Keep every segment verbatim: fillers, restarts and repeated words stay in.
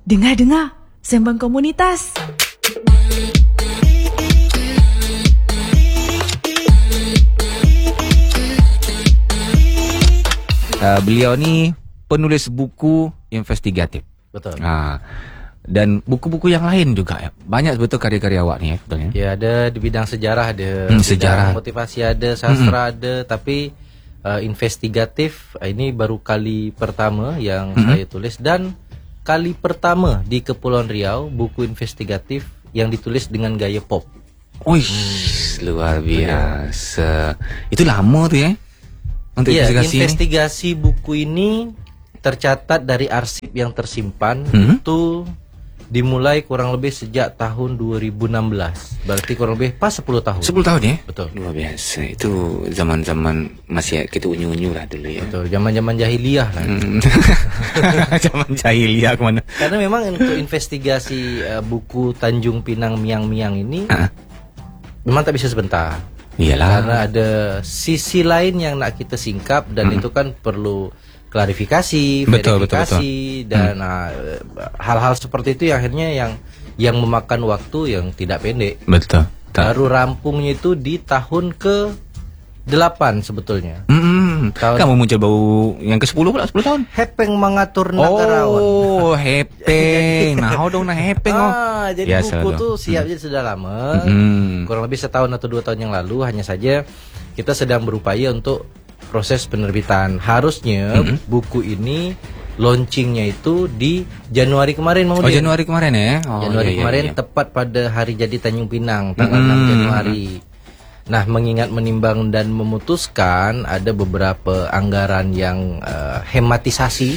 Dengar-dengar, Sembang Komunitas. Uh, beliau ni penulis buku investigatif. Betul. Ha, dan buku-buku yang lain juga ya. Banyak betul karya-karya awak ni ya, betul ya? Ya, ada di bidang sejarah ada, Hmm, bidang sejarah. motivasi ada, sastra hmm. ada, tapi uh, investigatif uh, ini baru kali pertama yang hmm. saya tulis, dan kali pertama di Kepulauan Riau buku investigatif yang ditulis dengan gaya pop. Wih, hmm. luar biasa. Itu lama tu ya? Untuk ya, investigasi, investigasi ini? Buku ini tercatat dari arsip yang tersimpan hmm? itu dimulai kurang lebih sejak tahun dua ribu enam belas. Berarti kurang lebih pas sepuluh tahun. sepuluh tahun ya? Betul. Luar biasa. Itu zaman-zaman masih kita unyu-unyu lah dulu ya. Betul, zaman-zaman jahiliyah lah. Hmm. Zaman jahiliyah ke mana? Karena memang untuk investigasi uh, buku Tanjung Pinang Miang-Miang ini uh-huh. memang tak bisa sebentar. Iyalah. Karena ada sisi lain yang nak kita singkap, dan hmm. itu kan perlu klarifikasi, betul, verifikasi, betul, betul. dan hmm. uh, hal-hal seperti itu yang akhirnya yang yang memakan waktu yang tidak pendek. Betul. Baru rampungnya itu di tahun ke delapan sebetulnya. Hmm. Tahun kamu muncul bau yang ke sepuluh pula, sepuluh tahun. Hepeng mengatur negarawan. Oh, hepeng. Nah, dong nah hepeng oh. Ah, jadi biasa buku dong. tuh siap hmm. jadi sudah lama. Hmm. Kurang lebih setahun atau dua tahun yang lalu. Hanya saja kita sedang berupaya untuk proses penerbitan. Harusnya hmm. buku ini launchingnya itu di Januari kemarin. Oh, Januari kemarin ya. Oh, Januari iya, kemarin iya, iya. tepat pada hari jadi Tanjung Pinang tanggal hmm. enam Januari. Nah, mengingat, menimbang dan memutuskan ada beberapa anggaran yang uh, hematisasi,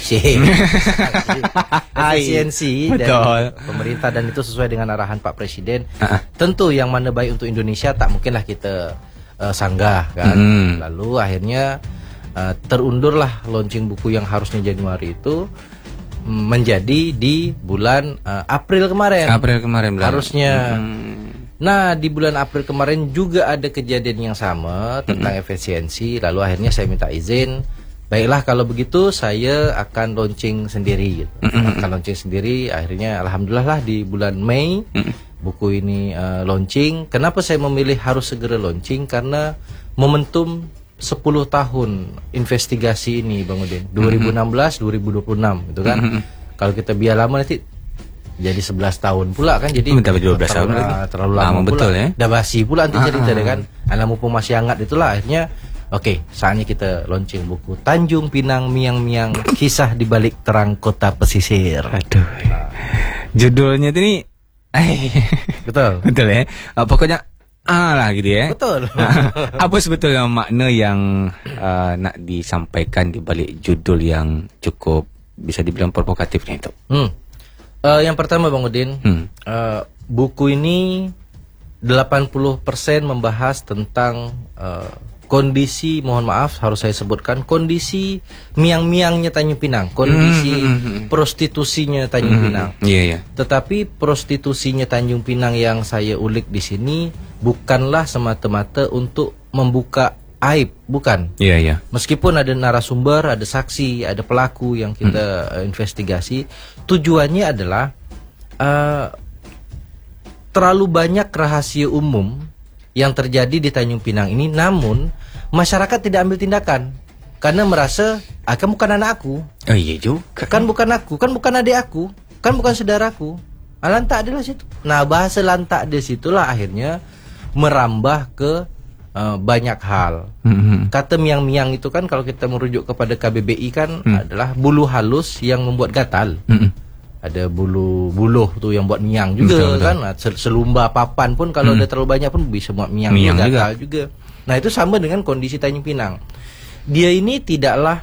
efisiensi dari pemerintah, dan itu sesuai dengan arahan Pak Presiden. Uh-uh. Tentu yang mana baik untuk Indonesia tak mungkinlah kita uh, sanggah kan. Mm. Lalu akhirnya uh, terundurlah launching buku yang harusnya Januari itu menjadi di bulan uh, April kemarin. April kemarin benar. Harusnya. Hmm. Nah, di bulan April kemarin juga ada kejadian yang sama tentang mm-hmm. efisiensi. Lalu akhirnya saya minta izin. Baiklah kalau begitu saya akan launching sendiri gitu. Mm-hmm. Akan launching sendiri. Akhirnya alhamdulillah lah di bulan Mei mm-hmm. buku ini uh, launching. Kenapa saya memilih harus segera launching? Karena momentum sepuluh tahun investigasi ini, Bang Udin. dua ribu enam belas dua ribu dua puluh enam gitu kan. Mm-hmm. Kalau kita biar lama nanti jadi sebelas tahun pula kan, jadi minta dua belas tahun terlalu, terlalu lama, lama betul pula. Ya. Dah basi pula nanti cerita dia kan. Anak mumpung masih hangat itulah, akhirnya oke, okay, saatnya kita launching buku Tanjung Pinang Miang-Miang, kisah di balik terang kota pesisir. Aduh. Nah. Judulnya tuh nih betul. Betul ya. Uh, pokoknya ah lah gitu ya. Betul. Apa sebetulnya makna yang uh, nak disampaikan di balik judul yang cukup bisa dibilang provokatifnya itu? Hmm. Uh, yang pertama Bang Udin, hmm. uh, buku ini delapan puluh persen membahas tentang uh, kondisi, mohon maaf harus saya sebutkan, kondisi miang-miangnya Tanjung Pinang, kondisi hmm, hmm, hmm. prostitusinya Tanjung hmm, Pinang. Iya, iya. Tetapi prostitusinya Tanjung Pinang yang saya ulik di sini bukanlah semata-mata untuk membuka aib, bukan. Iya, iya. Meskipun ada narasumber, ada saksi, ada pelaku yang kita hmm. investigasi, tujuannya adalah uh, terlalu banyak rahasia umum yang terjadi di Tanjung Pinang ini, namun masyarakat tidak ambil tindakan karena merasa, ah, kan bukan anak aku. Oh iya juga. Kan bukan aku, kan bukan adik aku, kan bukan saudaraku. Ah, lantak adalah situ. Nah, bahasa lantak di situlah akhirnya merambah ke Uh, banyak hal. Mm-hmm. Kata miang-miang itu kan kalau kita merujuk kepada K B B I kan mm. adalah bulu halus yang membuat gatal. Mm-hmm. Ada bulu buluh tuh yang buat miang juga, betul, kan. Betul. Selumba papan pun kalau mm. ada terlalu banyak pun bisa buat miang, miang juga, gatal juga. juga. Nah, itu sama dengan kondisi Tanjung Pinang. Dia ini tidaklah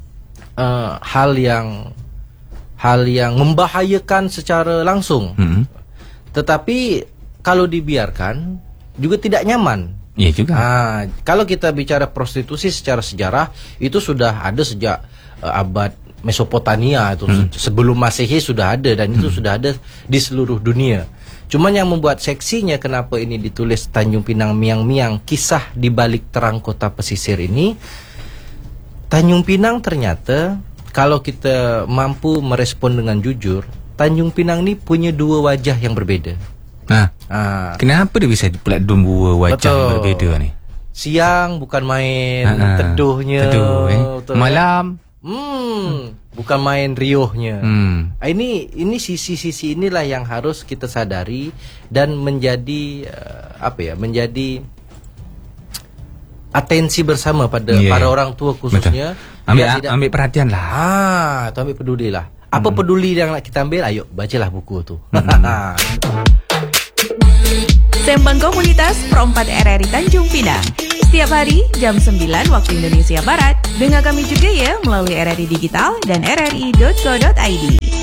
uh, hal yang hal yang membahayakan secara langsung. Mm-hmm. Tetapi kalau dibiarkan juga tidak nyaman. Iya juga. Nah, kalau kita bicara prostitusi secara sejarah itu sudah ada sejak uh, abad Mesopotamia itu hmm. sebelum Masehi sudah ada, dan hmm. itu sudah ada di seluruh dunia. Cuman yang membuat seksinya kenapa ini ditulis Tanjung Pinang Miang-Miang, kisah di balik terang kota pesisir ini. Tanjung Pinang ternyata kalau kita mampu merespon dengan jujur, Tanjung Pinang ni punya dua wajah yang berbeza. Ha. Ha. Kenapa dia bisa pula dua wajah Betul. yang berbeza ni? Siang bukan main Ha-ha. teduhnya. Teduh, eh. Betul. Malam. Hmm, bukan main riuhnya. Hmm. Ah, Ini ini sisi-sisi inilah yang harus kita sadari dan menjadi uh, apa ya? Menjadi atensi bersama pada Yeah. para orang tua khususnya. Betul. Ambil Biar tidak- ambil perhatian lah. Ah, tu ambil peduli lah. Apa Hmm. peduli yang nak kita ambil? Ayo bacalah buku tu. Sembang Komunitas Perempat R R I Tanjung Pinang. Setiap hari jam sembilan waktu Indonesia Barat. Dengar kami juga ya melalui R R I Digital dan r r i dot co dot i d.